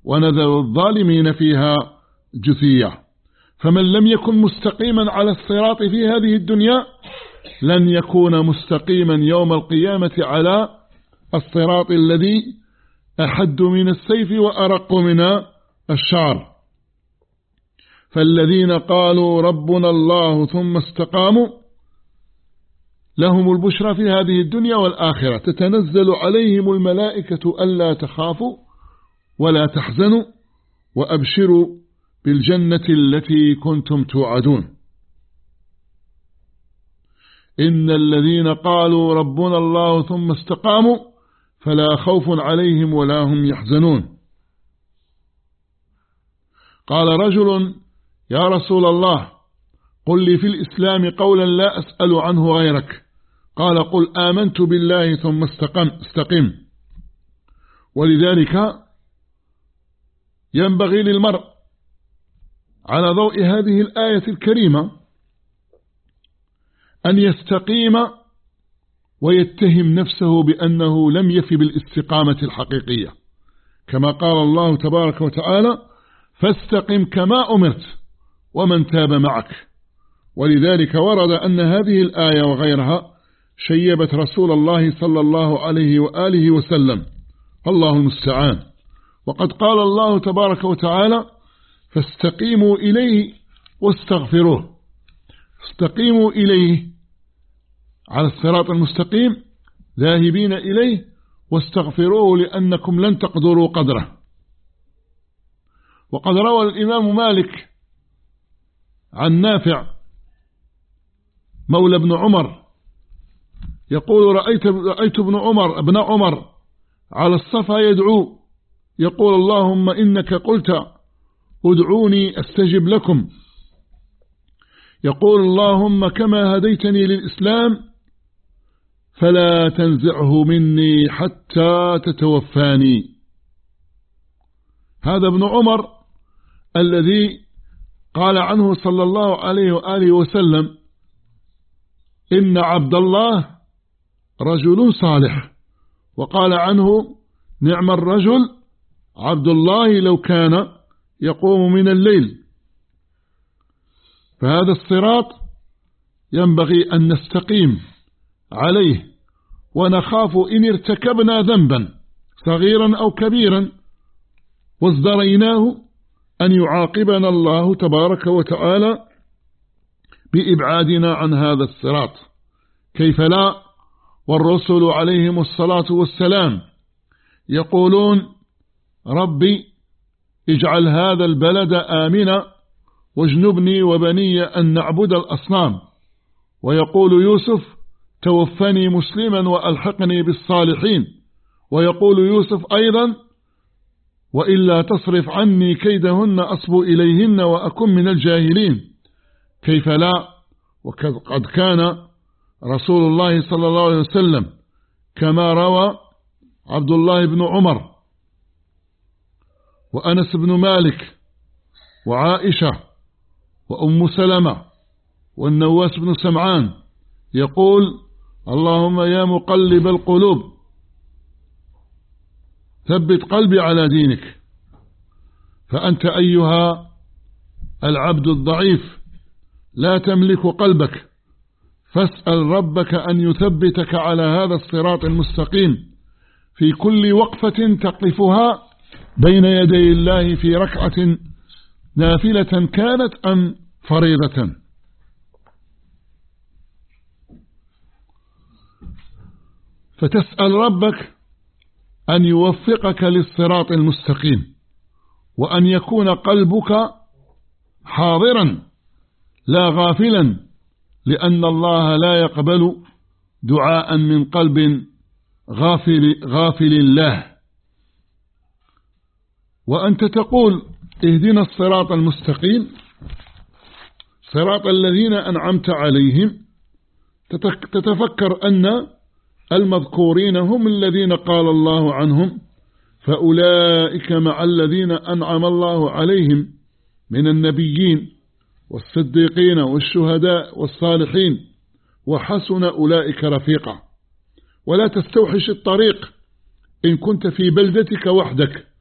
ونذر الظالمين فيها جثيا. فمن لم يكن مستقيما على الصراط في هذه الدنيا لن يكون مستقيما يوم القيامة على الصراط الذي أحد من السيف وأرق من الشعر. فالذين قالوا ربنا الله ثم استقاموا لهم البشرى في هذه الدنيا والآخرة، تتنزل عليهم الملائكة ألا تخافوا ولا تحزنوا وأبشروا بالجنة التي كنتم توعدون. إن الذين قالوا ربنا الله ثم استقاموا فلا خوف عليهم ولا هم يحزنون. قال رجل يا رسول الله قل لي في الإسلام قولا لا أسأل عنه غيرك. قال قل آمنت بالله ثم استقم. ولذلك ينبغي للمرء على ضوء هذه الآية الكريمة أن يستقيم ويتهم نفسه بأنه لم يف بالاستقامة الحقيقية، كما قال الله تبارك وتعالى فاستقم كما أمرت ومن تاب معك. ولذلك ورد أن هذه الآية وغيرها شيبت رسول الله صلى الله عليه وآله وسلم، الله المستعان. وقد قال الله تبارك وتعالى فاستقيموا إليه واستغفروه. استقيموا إليه على الصراط المستقيم ذاهبين إليه، واستغفروه لأنكم لن تقدروا قدره. وقد روى الإمام مالك عن نافع مولى ابن عمر يقول رأيت ابن عمر على الصفا يدعو يقول اللهم إنك قلت ادعوني أستجب لكم، يقول اللهم كما هديتني للإسلام فلا تنزعه مني حتى تتوفاني. هذا ابن عمر الذي قال عنه صلى الله عليه وآله وسلم إن عبد الله رجل صالح، وقال عنه نعم الرجل عبد الله لو كان يقوم من الليل. فهذا الصراط ينبغي أن نستقيم عليه، ونخاف إن ارتكبنا ذنبا صغيرا أو كبيرا وازدريناه أن يعاقبنا الله تبارك وتعالى بإبعادنا عن هذا الصراط. كيف لا والرسل عليهم الصلاة والسلام يقولون ربي اجعل هذا البلد آمنا واجنبني وبني أن نعبد الأصنام. ويقول يوسف توفني مسلما وألحقني بالصالحين. ويقول يوسف أيضا وإلا تصرف عني كيدهن أصب إليهن وأكن من الجاهلين. كيف لا وقد كان رسول الله صلى الله عليه وسلم كما روى عبد الله بن عمر وأنس بن مالك وعائشة وأم سلمة والنواس بن سمعان يقول اللهم يا مقلب القلوب ثبت قلبي على دينك. فأنت أيها العبد الضعيف لا تملك قلبك، فاسأل ربك أن يثبتك على هذا الصراط المستقيم في كل وقفة تقفها بين يدي الله في ركعة نافلة كانت أم فريضة. فتسأل ربك أن يوفقك للصراط المستقيم، وأن يكون قلبك حاضرا لا غافلا، لأن الله لا يقبل دعاء من قلب غافل الله. وأنت تقول اهدنا الصراط المستقيم صراط الذين أنعمت عليهم، تتفكر أن المذكورين هم الذين قال الله عنهم فأولئك مع الذين أنعم الله عليهم من النبيين والصديقين والشهداء والصالحين وحسن أولئك رفيقا. ولا تستوحش الطريق إن كنت في بلدتك وحدك